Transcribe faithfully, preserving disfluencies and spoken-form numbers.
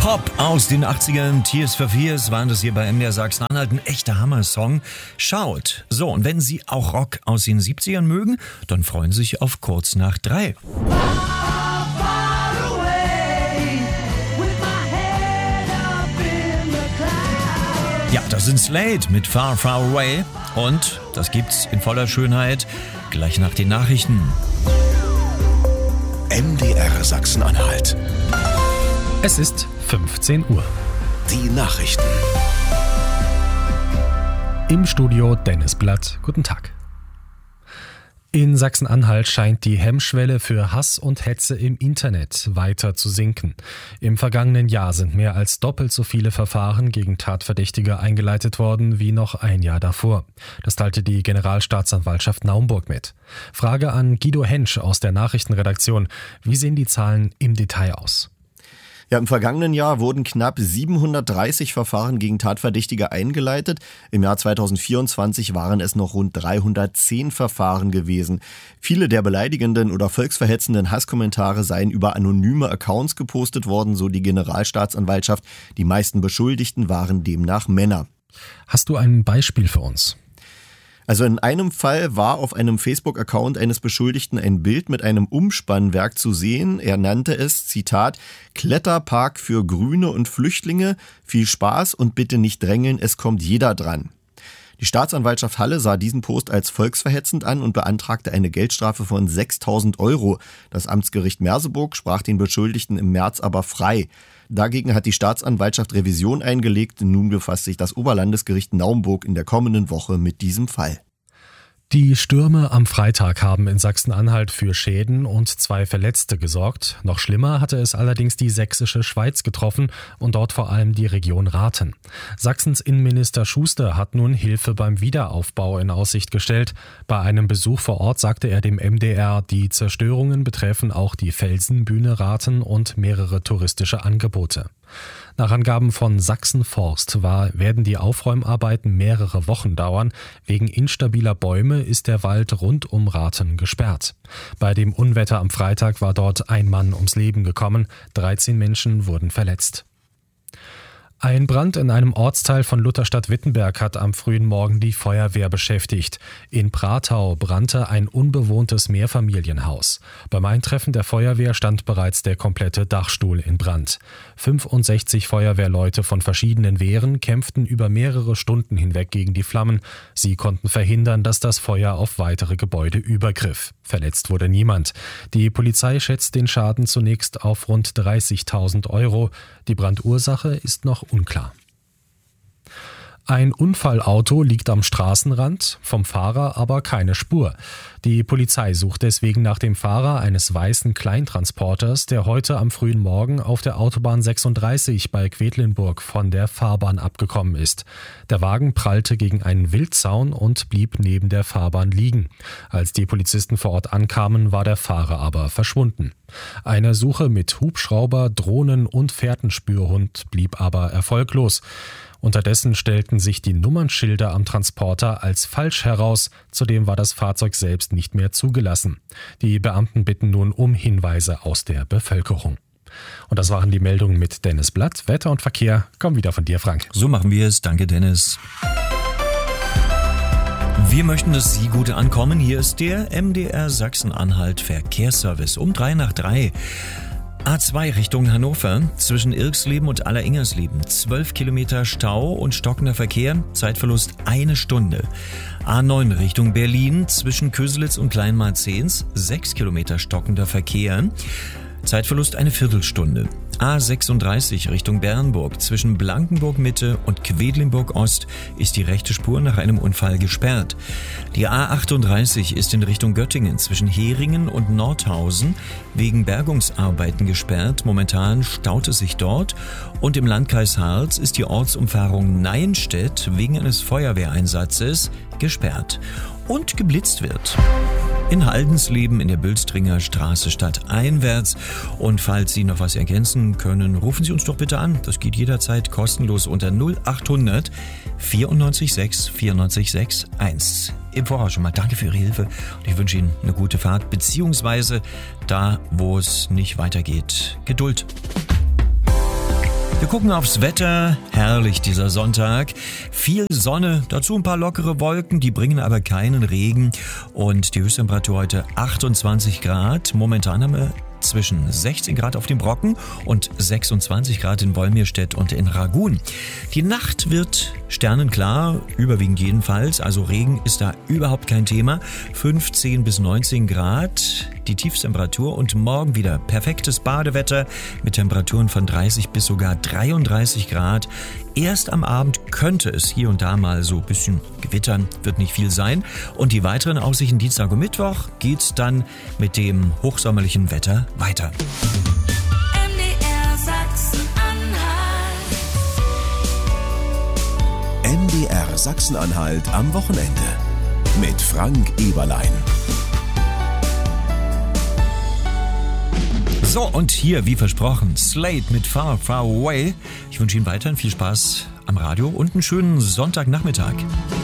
Pop aus den achtzigern, Tears for Fears waren das hier bei M D R Sachsen-Anhalt, ein echter Hammer-Song. Schaut. So, und wenn Sie auch Rock aus den siebzigern mögen, dann freuen Sie sich auf Kurz nach drei. Ja, das sind Slade mit Far, Far Away. Und das gibt's in voller Schönheit gleich nach den Nachrichten. M D R Sachsen-Anhalt. Es ist fünfzehn Uhr. Die Nachrichten. Im Studio Dennis Blatt. Guten Tag. In Sachsen-Anhalt scheint die Hemmschwelle für Hass und Hetze im Internet weiter zu sinken. Im vergangenen Jahr sind mehr als doppelt so viele Verfahren gegen Tatverdächtige eingeleitet worden wie noch ein Jahr davor. Das teilte die Generalstaatsanwaltschaft Naumburg mit. Frage an Guido Hensch aus der Nachrichtenredaktion. Wie sehen die Zahlen im Detail aus? Ja, im vergangenen Jahr wurden knapp siebenhundertdreißig Verfahren gegen Tatverdächtige eingeleitet. Im Jahr zweitausendvierundzwanzig waren es noch rund dreihundertzehn Verfahren gewesen. Viele der beleidigenden oder volksverhetzenden Hasskommentare seien über anonyme Accounts gepostet worden, so die Generalstaatsanwaltschaft. Die meisten Beschuldigten waren demnach Männer. Hast du ein Beispiel für uns? Also in einem Fall war auf einem Facebook-Account eines Beschuldigten ein Bild mit einem Umspannwerk zu sehen. Er nannte es, Zitat, Kletterpark für Grüne und Flüchtlinge. Viel Spaß und bitte nicht drängeln, es kommt jeder dran. Die Staatsanwaltschaft Halle sah diesen Post als volksverhetzend an und beantragte eine Geldstrafe von sechstausend Euro. Das Amtsgericht Merseburg sprach den Beschuldigten im März aber frei. Dagegen hat die Staatsanwaltschaft Revision eingelegt. Nun befasst sich das Oberlandesgericht Naumburg in der kommenden Woche mit diesem Fall. Die Stürme am Freitag haben in Sachsen-Anhalt für Schäden und zwei Verletzte gesorgt. Noch schlimmer hatte es allerdings die sächsische Schweiz getroffen und dort vor allem die Region Rathen. Sachsens Innenminister Schuster hat nun Hilfe beim Wiederaufbau in Aussicht gestellt. Bei einem Besuch vor Ort sagte er dem M D R, die Zerstörungen betreffen auch die Felsenbühne Rathen und mehrere touristische Angebote. Nach Angaben von Sachsenforst war, werden die Aufräumarbeiten mehrere Wochen dauern. Wegen instabiler Bäume ist der Wald rund um Rathen gesperrt. Bei dem Unwetter am Freitag war dort ein Mann ums Leben gekommen. dreizehn Menschen wurden verletzt. Ein Brand in einem Ortsteil von Lutherstadt-Wittenberg hat am frühen Morgen die Feuerwehr beschäftigt. In Pratau brannte ein unbewohntes Mehrfamilienhaus. Beim Eintreffen der Feuerwehr stand bereits der komplette Dachstuhl in Brand. fünfundsechzig Feuerwehrleute von verschiedenen Wehren kämpften über mehrere Stunden hinweg gegen die Flammen. Sie konnten verhindern, dass das Feuer auf weitere Gebäude übergriff. Verletzt wurde niemand. Die Polizei schätzt den Schaden zunächst auf rund dreißigtausend Euro. Die Brandursache ist noch unklar. Ein Unfallauto liegt am Straßenrand, vom Fahrer aber keine Spur. Die Polizei sucht deswegen nach dem Fahrer eines weißen Kleintransporters, der heute am frühen Morgen auf der Autobahn sechsunddreißig bei Quedlinburg von der Fahrbahn abgekommen ist. Der Wagen prallte gegen einen Wildzaun und blieb neben der Fahrbahn liegen. Als die Polizisten vor Ort ankamen, war der Fahrer aber verschwunden. Eine Suche mit Hubschrauber, Drohnen und Fährtenspürhund blieb aber erfolglos. Unterdessen stellten sich die Nummernschilder am Transporter als falsch heraus. Zudem war das Fahrzeug selbst nicht mehr zugelassen. Die Beamten bitten nun um Hinweise aus der Bevölkerung. Und das waren die Meldungen mit Dennis Blatt. Wetter und Verkehr kommen wieder von dir, Frank. So machen wir es. Danke, Dennis. Wir möchten, dass Sie gut ankommen. Hier ist der M D R Sachsen-Anhalt Verkehrsservice um drei nach drei. A zwei Richtung Hannover, zwischen Irksleben und Alleringers-Leben, zwölf Kilometer Stau und stockender Verkehr, Zeitverlust eine Stunde. A neun Richtung Berlin, zwischen Köselitz und Kleinmarzens, sechs Kilometer stockender Verkehr, Zeitverlust eine Viertelstunde. A sechsunddreißig Richtung Bernburg, zwischen Blankenburg Mitte und Quedlinburg Ost ist die rechte Spur nach einem Unfall gesperrt. Die A achtunddreißig ist in Richtung Göttingen zwischen Heringen und Nordhausen wegen Bergungsarbeiten gesperrt. Momentan staut es sich dort und im Landkreis Harz ist die Ortsumfahrung Neinstedt wegen eines Feuerwehreinsatzes gesperrt und geblitzt wird. In Haldensleben in der Bülstringer Straße stadteinwärts. Und falls Sie noch was ergänzen können, rufen Sie uns doch bitte an. Das geht jederzeit kostenlos unter null achthundert vierundneunzig sechs vierundneunzig sechs eins. Im Voraus schon mal danke für Ihre Hilfe und ich wünsche Ihnen eine gute Fahrt, beziehungsweise da, wo es nicht weitergeht, Geduld. Wir gucken aufs Wetter. Herrlich dieser Sonntag. Viel Sonne, dazu ein paar lockere Wolken, die bringen aber keinen Regen. Und die Höchsttemperatur heute achtundzwanzig Grad. Momentan haben wir zwischen sechzehn Grad auf dem Brocken und sechsundzwanzig Grad in Wolmirstedt und in Ragun. Die Nacht wird sternenklar, überwiegend jedenfalls, also Regen ist da überhaupt kein Thema. fünfzehn bis neunzehn Grad die Tiefstemperatur und morgen wieder perfektes Badewetter mit Temperaturen von dreißig bis sogar dreiunddreißig Grad. Erst am Abend könnte es hier und da mal so ein bisschen gewittern, wird nicht viel sein. Und die weiteren Aussichten Dienstag und Mittwoch geht's dann mit dem hochsommerlichen Wetter weiter. M D R Sachsen-Anhalt. M D R Sachsen-Anhalt am Wochenende mit Frank Eberlein. So, und hier, wie versprochen, Slade mit Far, Far Away. Ich wünsche Ihnen weiterhin viel Spaß am Radio und einen schönen Sonntagnachmittag.